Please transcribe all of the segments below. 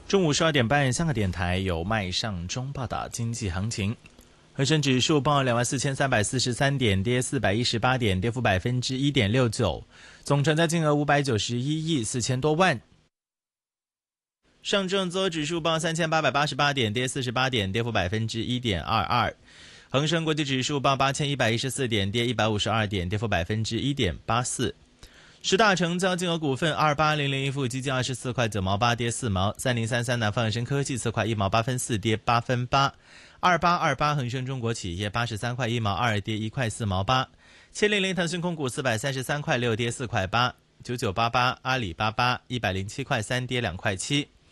中午12点半，香港电台由麦尚中报道经济行情。恒生指数报24,343点，跌418点，跌幅1.69%，总成交金额591亿4千多万。上证综合指数报3888点，跌48点，跌幅1.22%。恒生国际指数报8114点，跌152点，跌幅1.84%。十大成交金额股份：28001富基金24块9毛8，跌4毛；3033南方恒生科技4块1毛8分4，跌8分8；2828恒生中国企业83块1毛2，跌1块4毛8；700腾讯控股433块6，跌4块8；9988阿里巴巴107块3，跌2块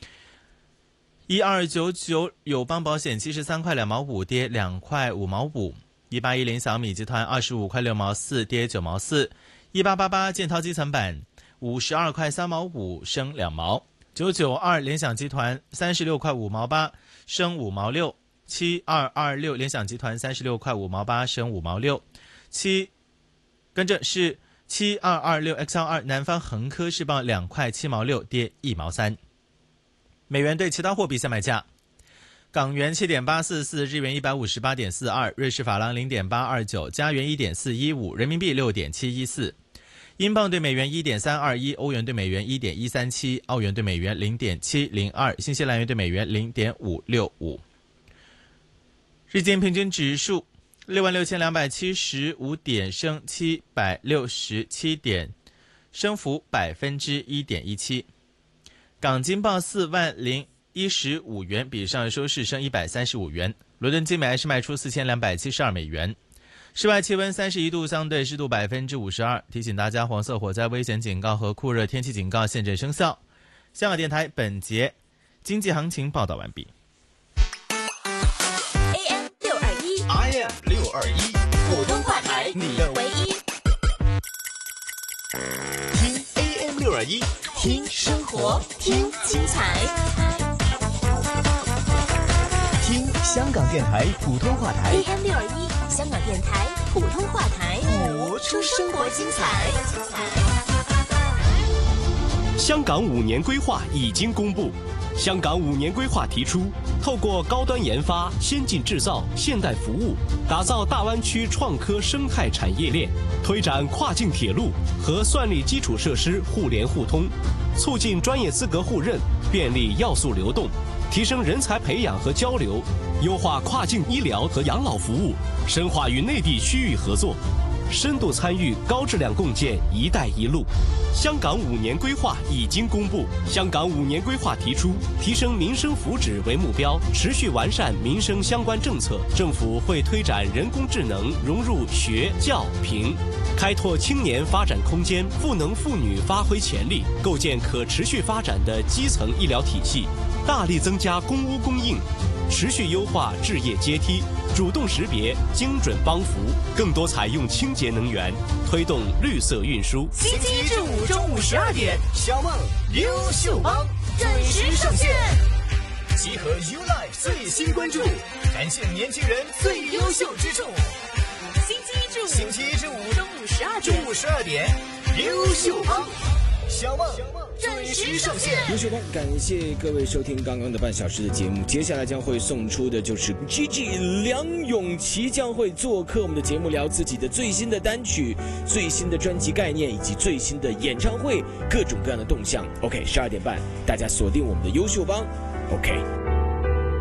7；1299友邦保险73块2毛5，跌2块5毛5；1810小米集团25块6毛4，跌9毛4；1888建滔基层板52块3毛5，升2毛；992联想集团36块5毛8，升5毛6；7226联想集团36块5毛8，升5毛6；跟着是7226 XL2 南方恒科是报2块7毛6，跌1毛3。美元对其他货币下卖价：港元7.844，日元158.42，瑞士法郎0.829，加元1.415，人民币6.714，英镑对美元1.321，欧元对美元1.137，澳元对美元0.702，新西兰元对美元0.565。日经平均指数66,275点，升767点，升幅1.17%。港金报40015元，比上日收市升135元。伦敦金每安士卖出4272美元。室外气温31度，相对湿度52%。提醒大家，黄色火灾危险警告和酷热天气警告现正生效。香港电台本节经济行情报道完毕。 AM 621 ，IM 621， 普通话台，你的唯一。 听 AM 621， 听生活，听精彩， 听香港电台普通话台 AM 621，香港电台普通话台， 活出生活精彩。 香港5年规划已经公布。香港5年规划提出，透过高端研发、先进制造、现代服务，打造大湾区创科生态产业链，推展跨境铁路和算力基础设施互联互通，促进专业资格互认，便利要素流动，提升人才培养和交流，优化跨境医疗和养老服务，深化与内地区域合作，深度参与高质量共建“一带一路”。香港5年规划已经公布。香港5年规划提出，提升民生福祉为目标，持续完善民生相关政策。政府会推展人工智能融入学教评，开拓青年发展空间，赋能妇女发挥潜力，构建可持续发展的基层医疗体系，大力增加公屋供应，持续优化置业阶梯，主动识别，精准帮扶，更多采用清洁能源，推动绿色运输。 星期一至五中午12点， 小梦优秀帮准时上线， 集合 YouLife 最新关注，展现年轻人最优秀之处。星期一至五中午12点， 优秀帮小梦准时上线。 优秀帮，感谢各位收听刚刚的半小时的节目。接下来将会送出的就是 Gigi 梁咏琪将会做客我们的节目，聊自己的最新的单曲、最新的专辑概念以及最新的演唱会各种各样的动向。OK， 12点半，大家锁定我们的优秀帮。OK。